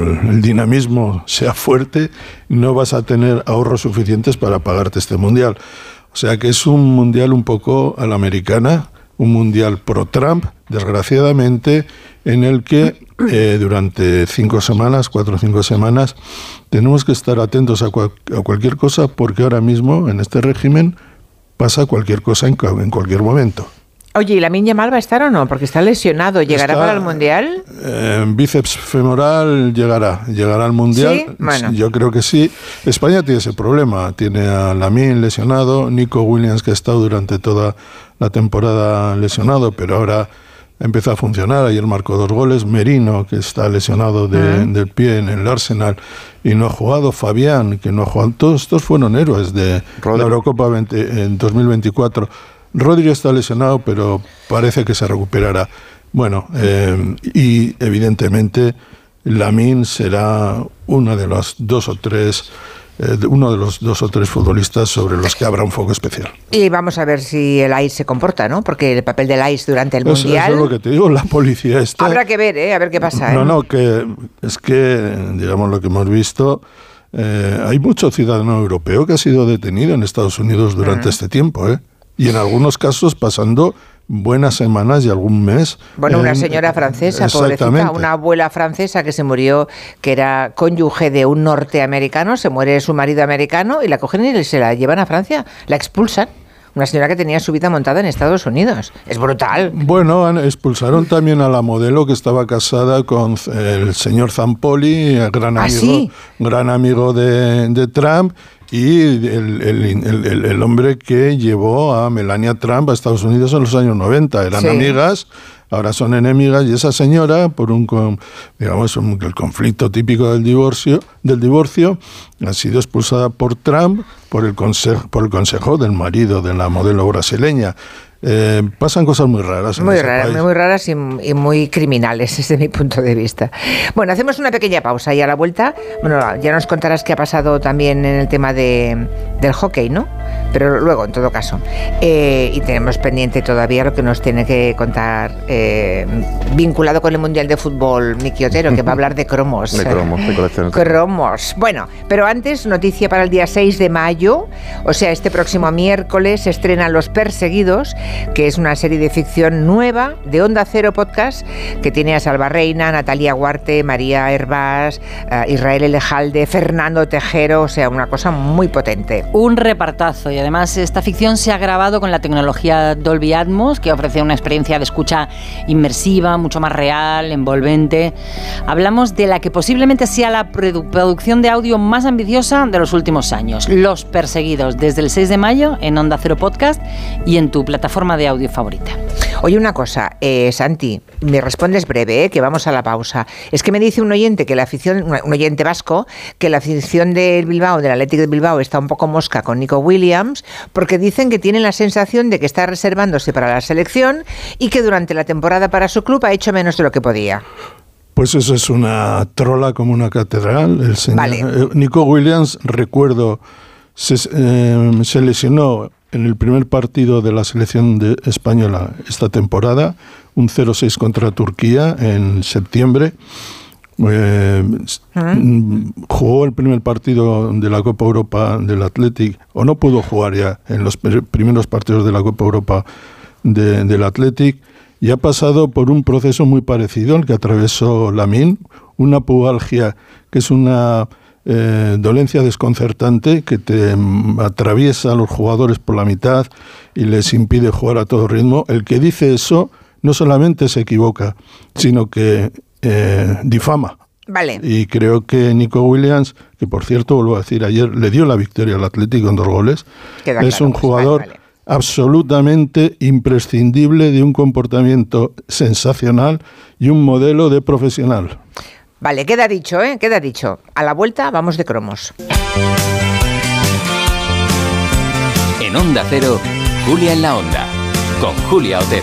el dinamismo sea fuerte, no vas a tener ahorros suficientes para pagarte este mundial. O sea que es un mundial un poco a la americana, un mundial pro-Trump, desgraciadamente, en el que durante 4 o 5 semanas, tenemos que estar atentos a cualquier cosa, porque ahora mismo, en este régimen, pasa cualquier cosa en cualquier momento. Oye, ¿y Lamine Yamal va a estar o no? Porque está lesionado. ¿Llegará para el Mundial? Bíceps femoral llegará al Mundial. ¿Sí? Bueno. Yo creo que sí. España tiene ese problema. Tiene a Lamine lesionado, Nico Williams, que ha estado durante toda la temporada lesionado, pero ahora empieza a funcionar. Ayer marcó 2 goles. Merino, que está lesionado del pie en el Arsenal y no ha jugado. Fabián, que no ha jugado. Todos estos fueron héroes de la Eurocopa en 2024. Rodri está lesionado, pero parece que se recuperará. Bueno, y evidentemente Lamine será uno de los 2 o 3 futbolistas sobre los que habrá un foco especial. Y vamos a ver si el AIS se comporta, ¿no? Porque el papel del AIS durante el Mundial... Eso es lo que te digo, la policía está... Habrá que ver, a ver qué pasa. No, que es que, digamos, lo que hemos visto... hay mucho ciudadano europeo que ha sido detenido en Estados Unidos durante este tiempo, y en algunos casos pasando buenas semanas y algún mes. Bueno, una señora francesa, pobrecita, una abuela francesa que se murió, que era cónyuge de un norteamericano, se muere su marido americano y la cogen y se la llevan a Francia, la expulsan. Una señora que tenía su vida montada en Estados Unidos. Es brutal. Bueno, expulsaron también a la modelo que estaba casada con el señor Zampoli, gran amigo de Trump, y el hombre que llevó a Melania Trump a Estados Unidos en los años 90. Eran amigas, ahora son enemigas, y esa señora, por el conflicto típico del divorcio, ha sido expulsada por Trump por el consejo del marido de la modelo brasileña. Pasan cosas muy raras en ese país. Muy raras y muy criminales desde mi punto de vista. Bueno, hacemos una pequeña pausa y a la vuelta, ya nos contarás qué ha pasado también en el tema del hockey, ¿no? Pero luego, en todo caso. Y tenemos pendiente todavía lo que nos tiene que contar vinculado con el Mundial de Fútbol, Miki Otero, que va a hablar de cromos. De colecciones. Cromos. Bueno, pero antes, noticia para el día 6 de mayo, o sea, este próximo miércoles se estrenan Los Perseguidos, que es una serie de ficción nueva de Onda Cero Podcast, que tiene a Salva Reina, Natalia Guarte, María Hervás, Israel Elejalde, Fernando Tejero, o sea, una cosa muy potente. Un repartazo, y además esta ficción se ha grabado con la tecnología Dolby Atmos, que ofrece una experiencia de escucha inmersiva, mucho más real, envolvente. Hablamos de la que posiblemente sea la producción de audio más ambiciosa de los últimos años, Los Perseguidos, desde el 6 de mayo en Onda Cero Podcast y en tu plataforma de audio favorita. Oye, una cosa, Santi, me respondes breve, que vamos a la pausa. Es que me dice un oyente un oyente vasco, que la afición del Bilbao, del Athletic de Bilbao, está un poco mosca con Nico Williams, porque dicen que tienen la sensación de que está reservándose para la selección y que durante la temporada para su club ha hecho menos de lo que podía. Pues eso es una trola como una catedral. El señor Nico Williams, recuerdo, se lesionó en el primer partido de la selección española esta temporada, un 0-6 contra Turquía en septiembre. Jugó el primer partido de la Copa Europa del Athletic, o no pudo jugar ya en los primeros partidos de la Copa Europa del Athletic, y ha pasado por un proceso muy parecido al que atravesó Lamine, una pubalgia, que es una dolencia desconcertante que te atraviesa a los jugadores por la mitad y les impide jugar a todo ritmo. El que dice eso no solamente se equivoca, sino que difama. Vale. Y creo que Nico Williams, que por cierto, vuelvo a decir, ayer le dio la victoria al Athletic con 2 goles, es un jugador absolutamente imprescindible, de un comportamiento sensacional y un modelo de profesional. Vale, queda dicho, ¿eh? Queda dicho. A la vuelta vamos de cromos. En Onda Cero, Julia en la Onda, con Julia Otero.